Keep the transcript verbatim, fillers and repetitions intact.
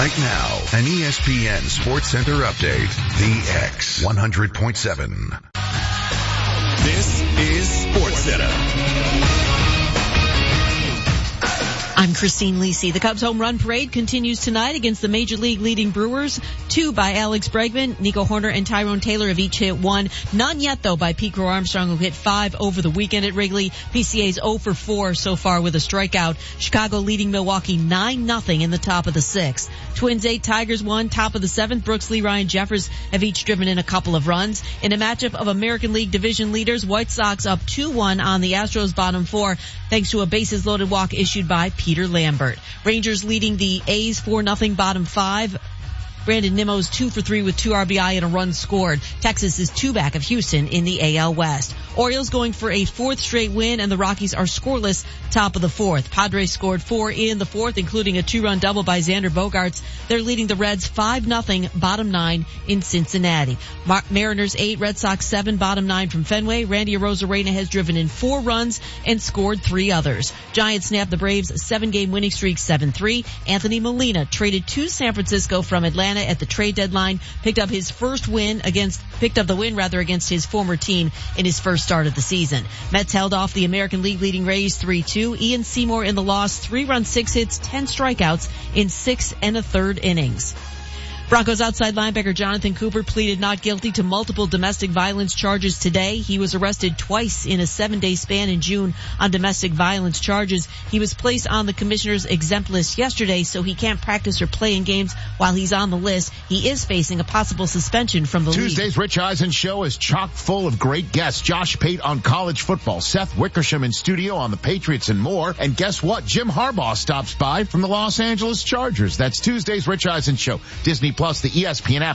Right now, an E S P N Sports Center update. The X one hundred point seven. This is Sports Center. I'm Christine Lisi. The Cubs home run parade continues tonight against the Major League leading Brewers. Two by Alex Bregman, Nico Horner, and Tyrone Taylor have each hit one. None yet, though, by Pete Crow Armstrong, who hit five over the weekend at Wrigley. P C A's oh for four so far with a strikeout. Chicago leading Milwaukee nine nothing in the top of the sixth. Twins eight, Tigers one, top of the seventh. Brooks Lee, Ryan Jeffers have each driven in a couple of runs. In a matchup of American League division leaders, White Sox up two one on the Astros bottom four, thanks to a bases-loaded walk issued by Peter Lambert. Rangers leading the A's four nothing bottom five. Brandon Nimmo's two for three with two R B I and a run scored. Texas is two back of Houston in the A L West. Orioles going for a fourth straight win, and the Rockies are scoreless top of the fourth. Padres scored four in the fourth, including a two-run double by Xander Bogaerts. They're leading the Reds five nothing bottom nine in Cincinnati. Mar- Mariners eight, Red Sox seven, bottom nine from Fenway. Randy Arozarena has driven in four runs and scored three others. Giants snapped the Braves' seven-game winning streak seven three. Anthony Molina traded to San Francisco from Atlanta at the trade deadline, picked up his first win against, picked up the win rather against his former team in his first start of the season. Mets held off the American League leading Rays three two. Ian Seymour in the loss, three runs, six hits, ten strikeouts in six and a third innings. Broncos outside linebacker Jonathan Cooper pleaded not guilty to multiple domestic violence charges today. He was arrested twice in a seven-day span in June on domestic violence charges. He was placed on the commissioner's exempt list yesterday, so he can't practice or play in games while he's on the list. He is facing a possible suspension from the league. Tuesday's Rich Eisen show is chock full of great guests. Josh Pate on college football, Seth Wickersham in studio on the Patriots and more. And guess what? Jim Harbaugh stops by from the Los Angeles Chargers. That's Tuesday's Rich Eisen show. Disney Plus, the E S P N app.